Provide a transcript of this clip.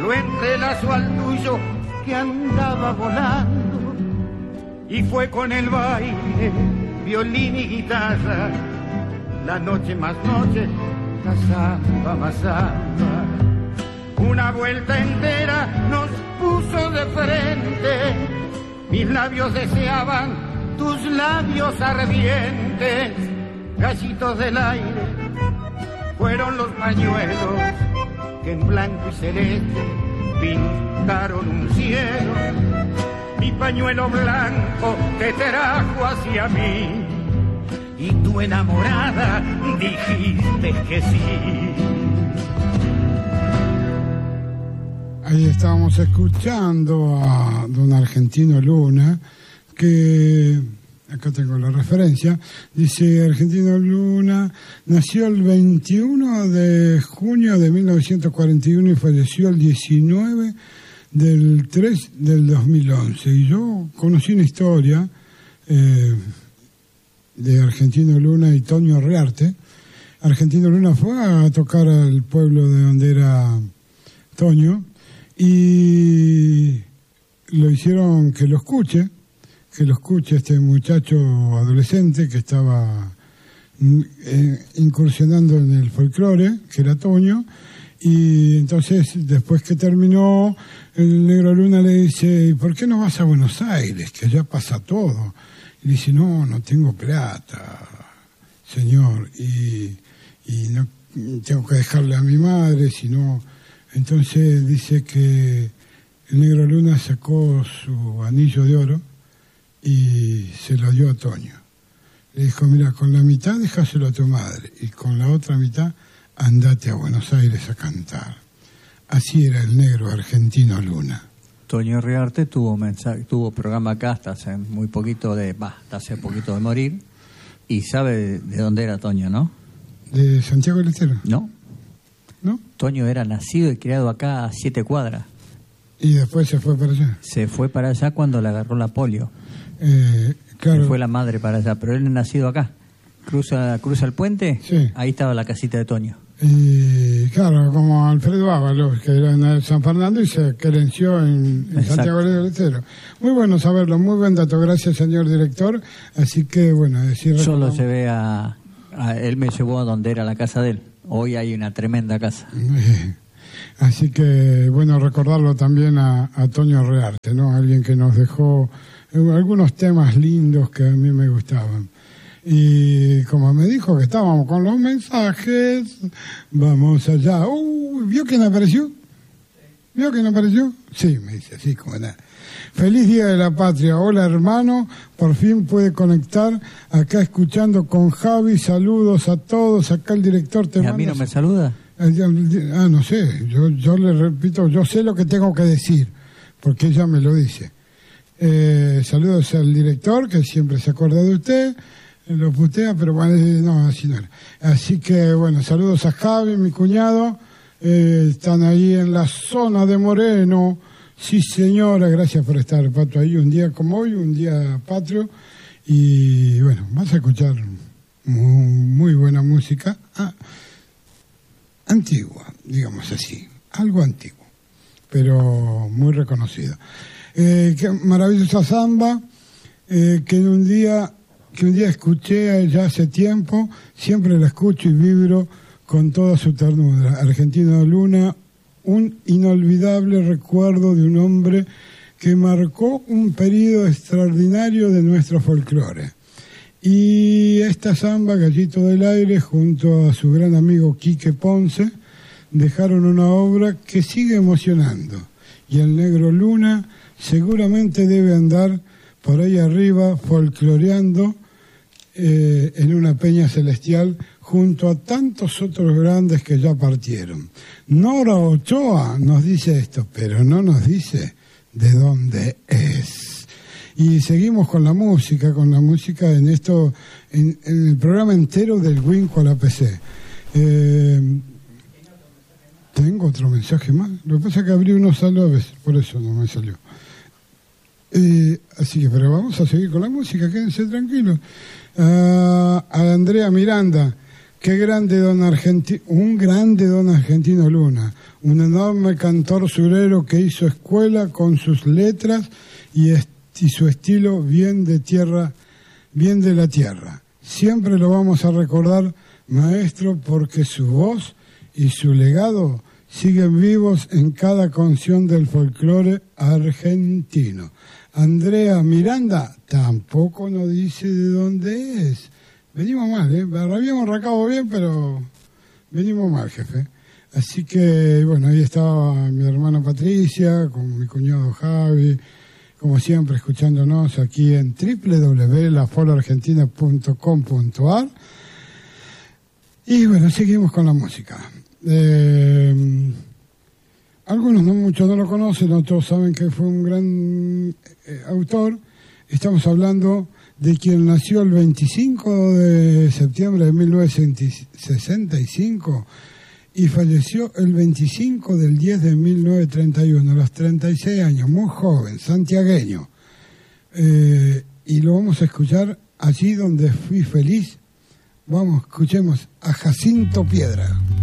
lo entrelazó al tuyo que andaba volando, y fue con el baile, violín y guitarra, la noche más noche, la samba más samba. Una vuelta entera nos puso de frente, mis labios deseaban tus labios ardientes, gallitos del aire, fueron los pañuelos que en blanco y celeste pintaron un cielo. Mi pañuelo blanco te trajo hacia mí y tú enamorada dijiste que sí. Ahí estábamos escuchando a don Argentino Luna, que acá tengo la referencia, dice: Argentino Luna nació el 21 de junio de 1941 y falleció el 19 del 3 del 2011. Y yo conocí una historia de Argentino Luna y Toño Rearte. Argentino Luna fue a tocar al pueblo de donde era Toño y lo hicieron que lo escuche este muchacho adolescente que estaba incursionando en el folclore, que era Toño. Y entonces, después que terminó, el Negro Luna le dice: ¿y por qué no vas a Buenos Aires, que allá pasa todo? Y dice: no tengo plata, señor, y no tengo que dejarle a mi madre, sino... Entonces dice que el Negro Luna sacó su anillo de oro y se lo dio a Toño. Le dijo: mira, con la mitad déjaselo a tu madre y con la otra mitad andate a Buenos Aires a cantar. Así era el Negro Argentino Luna. Toño Rearte tuvo programa acá hasta hace poquito de morir. Y sabe de dónde era Toño, ¿no? ¿De Santiago del Estero? No. ¿No? Toño era nacido y criado acá a 7 cuadras. ¿Y después se fue para allá? Se fue para allá cuando le agarró la polio. Claro. Se fue la madre para allá, pero él es nacido acá. Cruza el puente, sí. Ahí estaba la casita de Toño. Y claro, como Alfredo Ábalos, que era en San Fernando y se querenció en Santiago del Estero. Muy bueno saberlo, muy buen dato, gracias señor director. Así que bueno, decir... Yo lo llevé él me llevó a donde era la casa de él. Hoy hay una tremenda casa. Así que bueno, recordarlo también a Toño Rearte, ¿no? Alguien que nos dejó algunos temas lindos que a mí me gustaban. Y como me dijo que estábamos con los mensajes, vamos allá. ¿Vio quién apareció? ¿Vio quién apareció? Sí, me dice, sí, como nada. Feliz Día de la Patria. Hola, hermano. Por fin puede conectar acá escuchando con Javi. Saludos a todos. Acá el director te manda. ¿Y a mí no me saluda? No sé. Yo le repito, yo sé lo que tengo que decir, porque ella me lo dice. Saludos al director, que siempre se acuerda de usted. Lo putea, pero bueno, no, así no era. Así que, bueno, saludos a Javi, mi cuñado. Están ahí en la zona de Moreno. Sí, señora, gracias por estar, Pato, ahí un día como hoy, un día patrio. Y bueno, vas a escuchar muy buena música. Antigua, digamos así. Algo antiguo, pero muy reconocida. Qué maravillosa samba que un día escuché ya hace tiempo, siempre la escucho y vibro con toda su ternura. Argentino Luna, un inolvidable recuerdo de un hombre que marcó un periodo extraordinario de nuestro folclore. Y esta samba, Gallito del Aire, junto a su gran amigo Quique Ponce, dejaron una obra que sigue emocionando. Y el Negro Luna seguramente debe andar por ahí arriba folcloreando en una peña celestial junto a tantos otros grandes que ya partieron. Nora Ochoa nos dice esto, pero no nos dice de dónde es. Y seguimos con la música en esto, en el programa entero del Winco a la PC. Tengo otro mensaje más. Lo que pasa es que abrí unos a la vez, por eso no me salió. Así que, pero vamos a seguir con la música, quédense tranquilos. A Andrea Miranda, Qué grande un grande don Argentino Luna, un enorme cantor surero que hizo escuela con sus letras y su estilo bien de la tierra. Siempre lo vamos a recordar, maestro, porque su voz y su legado siguen vivos en cada canción del folclore argentino. Andrea Miranda tampoco nos dice de dónde es. Venimos mal, habíamos arrancado bien, pero venimos mal, jefe. Así que, bueno, ahí estaba mi hermana Patricia, con mi cuñado Javi, como siempre, escuchándonos aquí en www.lafoloargentina.com.ar. Y bueno, seguimos con la música. Algunos, muchos no lo conocen, otros saben que fue un gran autor. Estamos hablando de quien nació el 25 de septiembre de 1965 y falleció el 25 del 10 de 1931, a los 36 años, muy joven, santiagueño. Y lo vamos a escuchar allí donde fui feliz. Vamos, escuchemos a Jacinto Piedra.